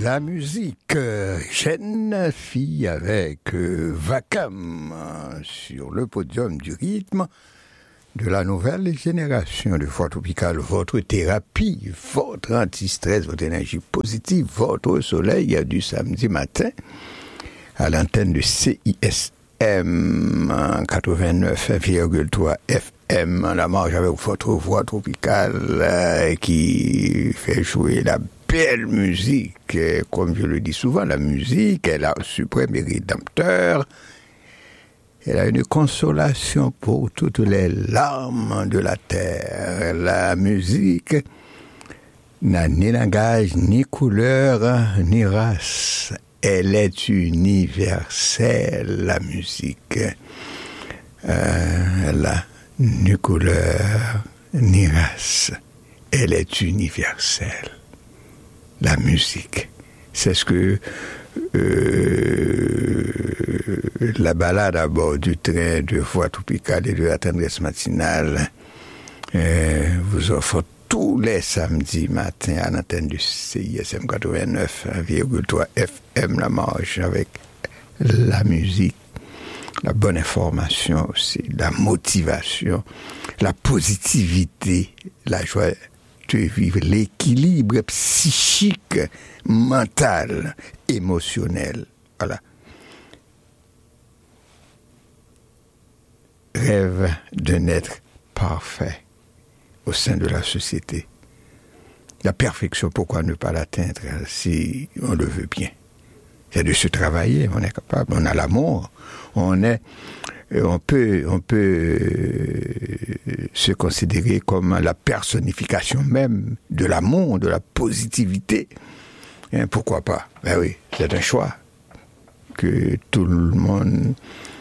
La musique, jeune fille avec Vacam sur le podium du rythme de la nouvelle génération de Voix Tropicale, votre thérapie, votre anti-stress, votre énergie positive, votre soleil du samedi matin à l'antenne de CISM 89,3 FM, la marge avec votre voix tropicale qui fait jouer la belle musique, comme je le dis souvent, la musique, elle a un suprême rédempteur, elle a une consolation pour toutes les larmes de la terre. La musique n'a ni langage, ni couleur, ni race. Elle est universelle, la musique. Elle a ni couleur, ni race. Elle est universelle. La musique. C'est ce que la balade à bord du train de Voix Tropicale et de la tendresse matinale vous offre tous les samedis matins à l'antenne du CISM 89,3 FM, la marche avec la musique, la bonne information aussi, la motivation, la positivité, la joie de vivre, l'équilibre psychique, mental, émotionnel. Voilà. Rêve d'un être parfait au sein de la société. La perfection, pourquoi ne pas l'atteindre si on le veut bien? C'est de se travailler, on est capable, on a l'amour, on peut se considérer comme la personnification même de l'amour, de la positivité. Et pourquoi pas? Ben oui, c'est un choix que tout le monde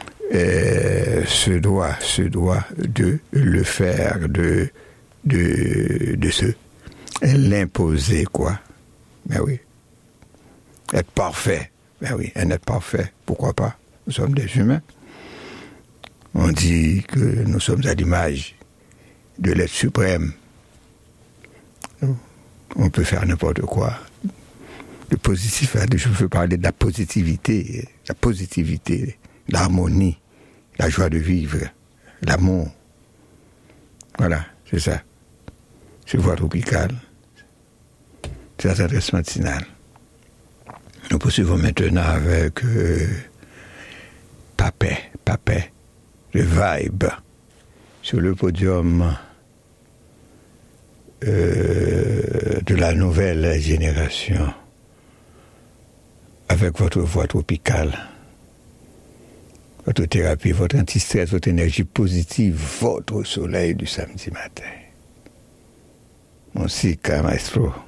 se doit de le faire, de se l'imposer, quoi. Ben oui. Être parfait. Ben oui, un être parfait. Pourquoi pas? Nous sommes des humains. On dit que nous sommes à l'image de l'être suprême. On peut faire n'importe quoi. Le positif, je veux parler de la positivité, l'harmonie, la joie de vivre, l'amour. Voilà, c'est ça. C'est Voix Tropicale. C'est la tendresse matinale. Nous poursuivons maintenant avec Papé, le vibe, sur le podium de la nouvelle génération, avec votre voix tropicale, votre thérapie, votre anti-stress, votre énergie positive, votre soleil du samedi matin. Musica, maestro.